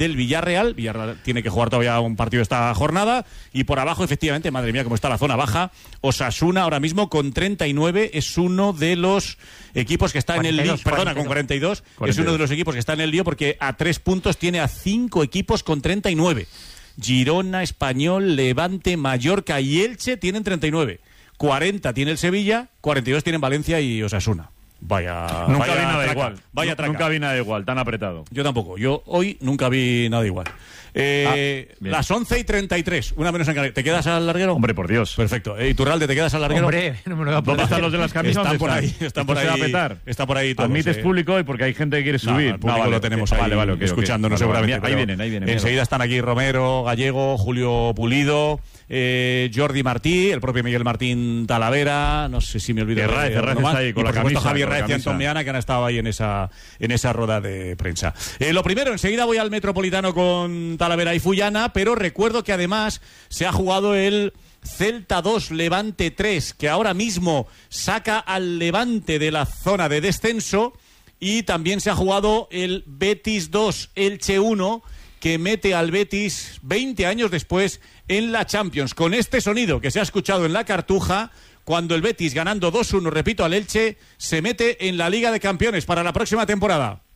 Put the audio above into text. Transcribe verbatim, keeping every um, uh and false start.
del Villarreal. Villarreal tiene que jugar todavía un partido esta jornada. Y por abajo, efectivamente, madre mía, cómo está la zona baja. Osasuna ahora mismo con treinta y nueve es uno de los equipos que está en el lío. Perdona, con cuarenta y dos es uno de los equipos que está en el lío porque a tres puntos tiene a cinco equipos con treinta y nueve. Girona, Español, Levante, Mallorca y Elche tienen treinta y nueve. cuarenta tiene el Sevilla, cuarenta y dos tienen Valencia y Osasuna. Vaya, nunca vaya vi nada traca, igual. Vaya traca. Nunca vi nada igual, tan apretado. Yo tampoco. Yo hoy nunca vi nada igual. Eh, ah, las once y treinta y tres, una menos en Canarias. ¿Te quedas al larguero? Hombre, por Dios. Perfecto. Eh, ¿Iturralde, te quedas al larguero? Hombre, no me lo voy a ¿Dónde están los de las camisas? Están por están? ahí. Están por ahí. Se va a petar. Está por ahí todos, Admites eh. público y porque hay gente que quiere subir. No, el público no, vale, lo tenemos okay. ahí vale, vale, okay, escuchándonos okay. seguramente. Ahí vienen, ahí vienen. Enseguida están aquí Romero, Gallego, Julio Pulido, eh, Jordi Martí, el propio Miguel Martín Talavera, no sé si me olvido. Herráez, Herráez está ahí con y la por supuesto camisa, Javier con la Raez y camisa. Antón Meana, que han estado ahí en esa, en esa rueda de prensa. Eh, lo primero, enseguida voy al Metropolitano con Talavera y Fullana, pero recuerdo que además se ha jugado el Celta dos, Levante tres, que ahora mismo saca al Levante de la zona de descenso, y también se ha jugado el Betis dos, Elche uno, que mete al Betis veinte años después en la Champions, con este sonido que se ha escuchado en la Cartuja, cuando el Betis, ganando dos uno, repito, al Elche, se mete en la Liga de Campeones para la próxima temporada.